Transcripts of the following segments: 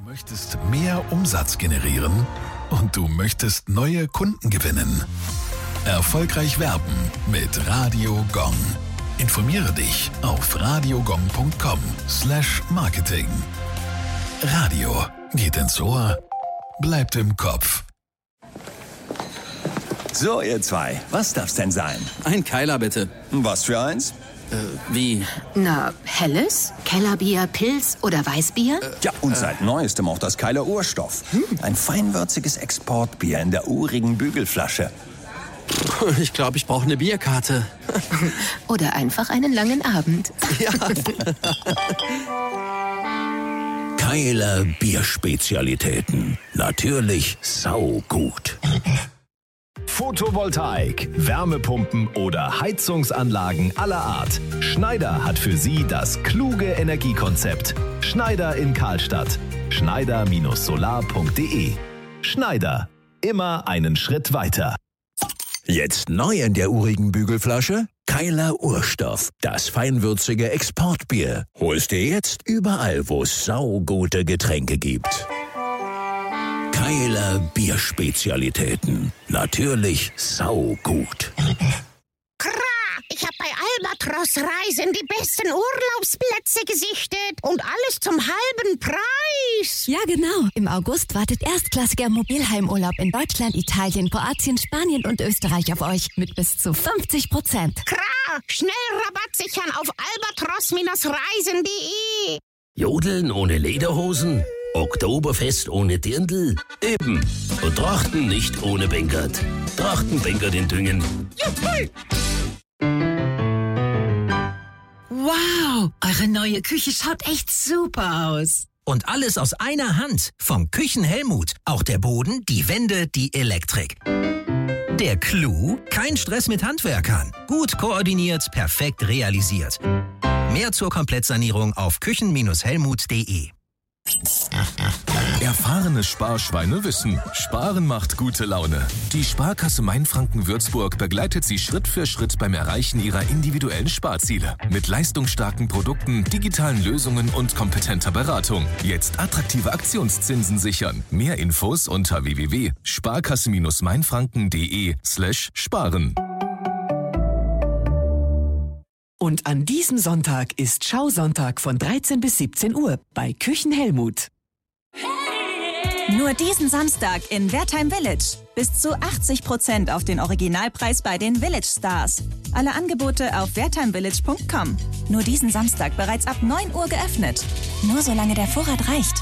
möchtest mehr Umsatz generieren und du möchtest neue Kunden gewinnen. Erfolgreich werben mit Radio Gong. Informiere dich auf radiogong.com/marketing. Radio geht ins Ohr, bleibt im Kopf. So, ihr zwei, was darf's denn sein? Ein Keiler, bitte. Was für eins? Wie? Na, helles? Kellerbier, Pils oder Weißbier? Ja, und seit Neuestem auch das Keiler Urstoff. Ein feinwürziges Exportbier in der urigen Bügelflasche. Ich glaube, ich brauche eine Bierkarte. Oder einfach einen langen Abend. Ja. Keiler Bierspezialitäten. Natürlich saugut. Photovoltaik, Wärmepumpen oder Heizungsanlagen aller Art. Schneider hat für Sie das kluge Energiekonzept. Schneider in Karlstadt. Schneider-solar.de. Schneider. Immer einen Schritt weiter. Jetzt neu in der urigen Bügelflasche? Keiler Urstoff. Das feinwürzige Exportbier. Holst dir jetzt überall, wo es saugute Getränke gibt. Keiler Bierspezialitäten. Natürlich saugut. Ich habe bei Albatros Reisen die besten Urlaubsplätze gesichtet und alles zum halben Preis. Ja, genau. Im August wartet erstklassiger Mobilheimurlaub in Deutschland, Italien, Kroatien, Spanien und Österreich auf euch mit bis zu 50%. Schnell Rabatt sichern auf albatros-reisen.de. Jodeln ohne Lederhosen? Oktoberfest ohne Dirndl? Eben. Und Trachten nicht ohne Bänkert. Trachtenbänkert in Düngen. Juhu! Wow, eure neue Küche schaut echt super aus. Und alles aus einer Hand. Vom Küchenhelmut. Auch der Boden, die Wände, die Elektrik. Der Clou? Kein Stress mit Handwerkern. Gut koordiniert, perfekt realisiert. Mehr zur Komplettsanierung auf küchen-helmut.de. Erfahrene Sparschweine wissen, Sparen macht gute Laune. Die Sparkasse Mainfranken-Würzburg begleitet Sie Schritt für Schritt beim Erreichen Ihrer individuellen Sparziele. Mit leistungsstarken Produkten, digitalen Lösungen und kompetenter Beratung. Jetzt attraktive Aktionszinsen sichern. Mehr Infos unter www.sparkasse-mainfranken.de/sparen. Und an diesem Sonntag ist Schausonntag von 13 bis 17 Uhr bei Küchenhelmut. Nur diesen Samstag in Wertheim Village. Bis zu 80% auf den Originalpreis bei den Village Stars. Alle Angebote auf wertheimvillage.com. Nur diesen Samstag bereits ab 9 Uhr geöffnet. Nur solange der Vorrat reicht.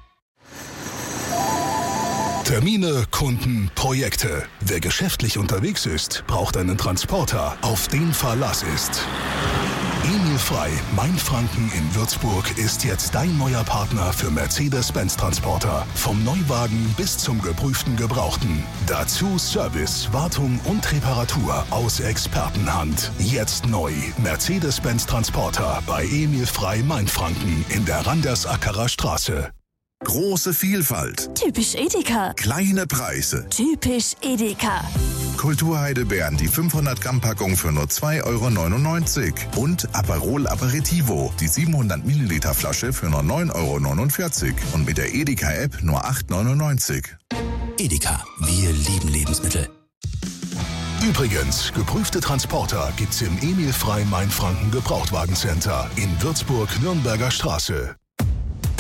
Termine, Kunden, Projekte. Wer geschäftlich unterwegs ist, braucht einen Transporter, auf den Verlass ist. Emil Frei, Mainfranken in Würzburg, ist jetzt dein neuer Partner für Mercedes-Benz-Transporter. Vom Neuwagen bis zum geprüften Gebrauchten. Dazu Service, Wartung und Reparatur aus Expertenhand. Jetzt neu. Mercedes-Benz-Transporter bei Emil Frei, Mainfranken in der Randersackerer Straße. Große Vielfalt. Typisch Edeka. Kleine Preise. Typisch Edeka. Kulturheidelbeeren, die 500 Gramm Packung für nur 2,99 € und Aperol Aperitivo, die 700 Milliliter Flasche für nur 9,49 € und mit der Edeka App nur 8,99 €. Edeka, wir lieben Lebensmittel. Übrigens, geprüfte Transporter gibt's im Emil Frei Mainfranken Gebrauchtwagencenter in Würzburg-Nürnberger Straße.